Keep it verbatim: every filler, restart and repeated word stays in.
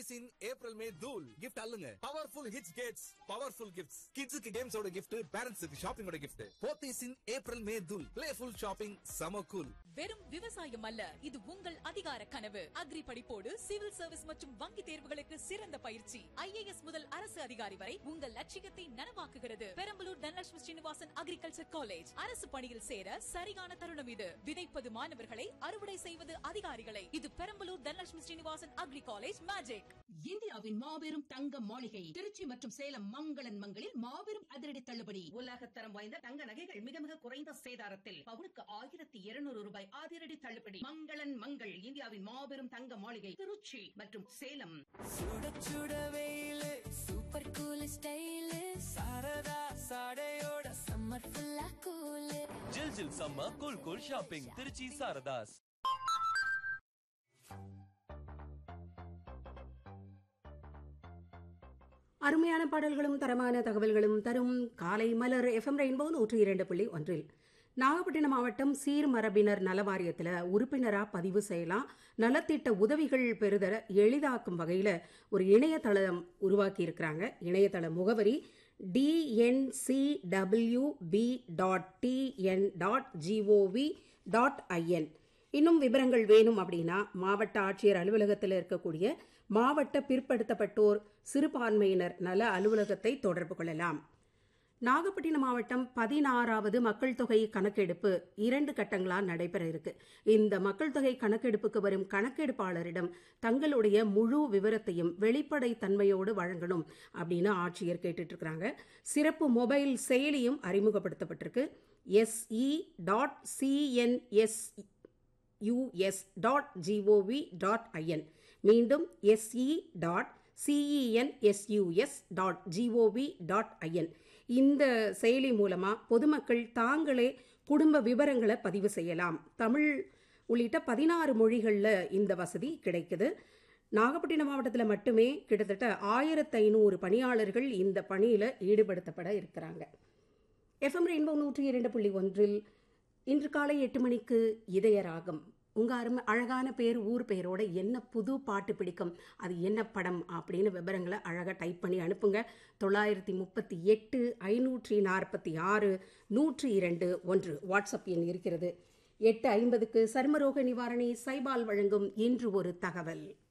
போத்தீஸ் இன் April May தூள் gift அல்லுங்க. Powerful hits Gates powerful gifts. கிட்ஸுக்கு கேம்ஸோட gift, பேரண்ட்ஸுக்கு ஷாப்பிங்கோட கிஃப்ட். போத்தீஸ் இன் April May தூள் பிளேஃபுல் ஷாப்பிங் சம கூல். வெறும் விவசாயம் அல்ல, இது உங்கள் அதிகார கனவு. அக்ரி படிப்போடு சிவில் சர்வீஸ் மற்றும் வங்கி தேர்வுகளுக்கு சிறந்த பயிற்சி. ஐஏஎஸ் முதல் அரசு அதிகாரி வரை உங்கள் லட்சியத்தை நனவாக்குகிறது. Perambalur Dhanalakshmi Srinivasan agriculture college. அரசு பணியில் சேர சரியான தருணம் இது. விதைப்பது மாணவர்களை, அறுவடை செய்வது அதிகாரிகளை. இது Perambalur Dhanalakshmi Srinivasan agri college magic. இந்தியாவின் மாபெரும் தங்க மாளிகை திருச்சி மற்றும் சேலம் மங்களன் மங்களில் மாபெரும் அதிரடி தள்ளுபடி. உலகத்தரம் வாய்ந்த தங்க நகைகள் மிக மிக குறைந்த சேதாரத்தில் பவுனுக்கு ஆயிரத்தி இருநூறு ரூபாய் அதிரடி தள்ளுபடி. மங்களன் மங்கள் இந்தியாவின் மாபெரும் தங்க மாளிகை திருச்சி மற்றும் சேலம். சுட சுட வெயிலு super cool style Saradha சாடையோட summer ஃபுல்லா கூலு. ஜில் ஜில் summer cool cool shopping Trichy Saradhas. அருமையான பாடல்களும் தரமான தகவல்களும் தரும் காலை மலர் எஃப்எம் ரெயின்போ நூற்றி இரண்டு புள்ளி ஒன்றில் நாகப்பட்டினம் மாவட்டம் சீர்மரபினர் நலவாரியத்தில் உறுப்பினராக பதிவு செய்யலாம். நலத்திட்ட உதவிகள் பெறுதல எளிதாக்கும் வகையில் ஒரு இணையதளம் உருவாக்கி இருக்கிறாங்க. இணையதள முகவரி TNCWB dot TN dot gov dot IN. இன்னும் விவரங்கள் வேணும் அப்படின்னா மாவட்ட ஆட்சியர் அலுவலகத்தில் இருக்கக்கூடிய மாவட்ட பிற்படுத்தப்பட்டோர் சிறுபான்மையினர் நல அலுவலகத்தை தொடர்பு கொள்ளலாம். நாகப்பட்டினம் மாவட்டம் பதினாறாவது மக்கள் தொகை கணக்கெடுப்பு இரண்டு கட்டங்களாக நடைபெற இருக்கு. இந்த மக்கள் தொகை கணக்கெடுப்புக்கு வரும் கணக்கெடுப்பாளரிடம் தங்களுடைய முழு விவரத்தையும் வெளிப்படை தன்மையோடு வழங்கணும் அப்படின்னு ஆட்சியர் கேட்டுட்டு இருக்காங்க. சிறப்பு mobile செயலியும் அறிமுகப்படுத்தப்பட்டிருக்கு. SE dot CNS US dot gov dot IN. மீண்டும் SE dot CENSUS dot gov dot IN. இந்த செயலி மூலமாக பொதுமக்கள் தாங்களே குடும்ப விவரங்களை பதிவு செய்யலாம். தமிழ் உள்ளிட்ட பதினாறு மொழிகளில் இந்த வசதி கிடைக்குது. நாகப்பட்டினம் மாவட்டத்தில் மட்டுமே கிட்டத்தட்ட ஆயிரத்தி ஐநூறு பணியாளர்கள் இந்த பணியில் ஈடுபடுத்தப்பட இருக்கிறாங்க. எஃப்எம் ரெயின்போ நூற்றி இரண்டு புள்ளி ஒன்றில் இன்று காலை எட்டு மணிக்கு இதயராகம். உங்கள் அருமை அழகான பேர் ஊர் பெயரோட என்ன புது பாட்டு பிடிக்கும், அது என்ன படம் அப்படின்னு விவரங்களை அழகாக டைப் பண்ணி அனுப்புங்க. தொள்ளாயிரத்தி முப்பத்தி எட்டு ஐநூற்றி நாற்பத்தி ஆறு நூற்றி இரண்டு ஒன்று வாட்ஸ்அப் எண் இருக்கிறது. எட்டு ஐம்பதுக்கு சர்மரோக நிவாரணி சைபால் வழங்கும் இன்று ஒரு தகவல்.